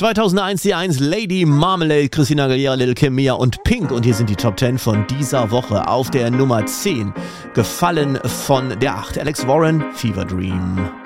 2001 die 1 Lady Marmalade, Christina Aguilera, Lil Kim, Mia und Pink. Und hier sind die Top 10 von dieser Woche. Auf der Nummer 10, gefallen von der 8, Alex Warren, Fever Dream.